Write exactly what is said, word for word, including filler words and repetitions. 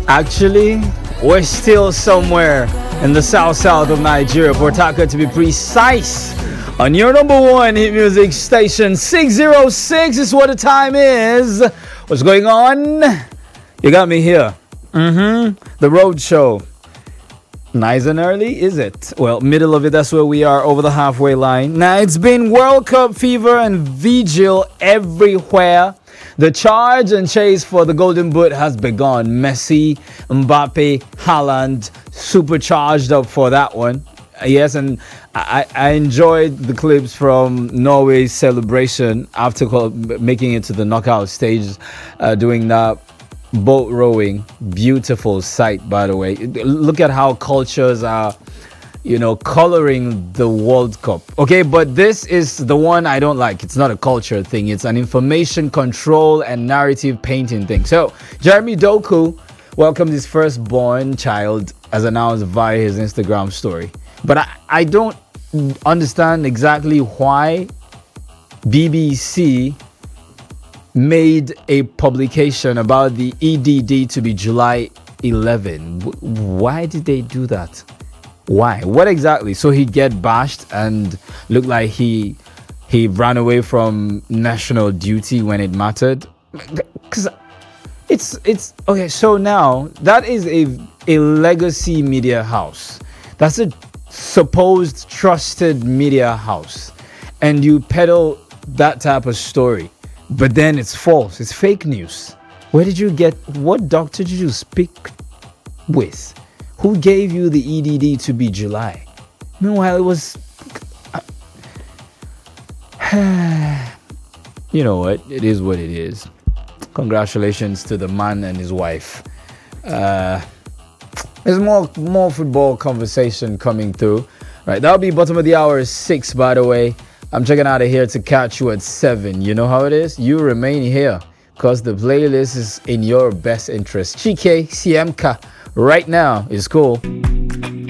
Actually, we're still somewhere in the south south of Nigeria, Port Harcourt to be precise. On your number one hit music station, six oh six is what the time is. What's going on? You got me here. Mm-hmm. The Road Show. Nice and early, is it? Well, middle of it, that's where we are, over the halfway line. Now, it's been World Cup fever and vigil everywhere. The charge and chase for the Golden Boot has begun. Messi, Mbappe, Haaland, supercharged up for that one. Yes, and I, I enjoyed the clips from Norway's celebration after making it to the knockout stage, uh, doing that boat rowing. Beautiful sight, by the way. Look at how cultures are, you know, coloring the World Cup. Okay, but this is the one I don't like. It's not a culture thing. It's an information control and narrative painting thing. So, Jeremy Doku welcomed his firstborn child as announced via his Instagram story. But I, I don't understand exactly why B B C made a publication about the E D D to be July eleventh. Why did they do that? Why? What exactly? So he'd get bashed and look like he he ran away from national duty when it mattered? Because it's it's okay. So now that is a a legacy media house. That's a supposed trusted media house, and you peddle that type of story, but then it's false. It's fake news. Where did you get? What doctor did you speak with? Who gave you the E D D to be July? Meanwhile, it was... You know what? It is what it is. Congratulations to the man and his wife. Uh, there's more more football conversation coming through. Right, that'll be bottom of the hour six, by the way. I'm checking out of here to catch you at seven. You know how it is? You remain here because the playlist is in your best interest. Chike Siemka right now is cool.